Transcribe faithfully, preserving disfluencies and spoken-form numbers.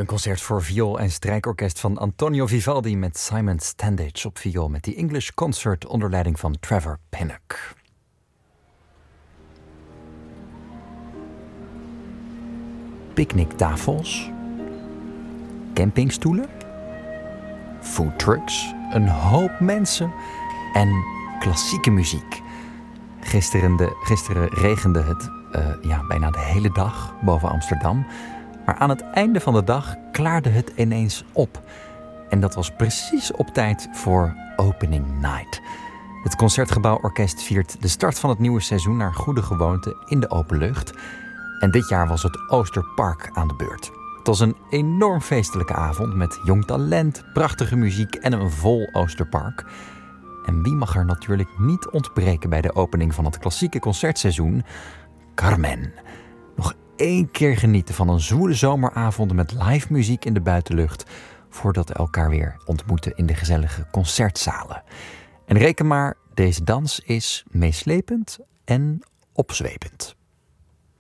Een concert voor viool en strijkorkest van Antonio Vivaldi met Simon Standage op viool met The English Concert onder leiding van Trevor Pinnock. Picknicktafels, campingstoelen, foodtrucks, een hoop mensen en klassieke muziek. Gisteren, de, gisteren regende het uh, ja, bijna de hele dag boven Amsterdam. Maar aan het einde van de dag klaarde het ineens op. En dat was precies op tijd voor Opening Night. Het Concertgebouworkest viert de start van het nieuwe seizoen naar goede gewoonte in de open lucht. En dit jaar was het Oosterpark aan de beurt. Het was een enorm feestelijke avond met jong talent, prachtige muziek en een vol Oosterpark. En wie mag er natuurlijk niet ontbreken bij de opening van het klassieke concertseizoen? Carmen. Nog één keer genieten van een zwoele zomeravond met live muziek in de buitenlucht, voordat we elkaar weer ontmoeten in de gezellige concertzalen. En reken maar, deze dans is meeslepend en opzwepend.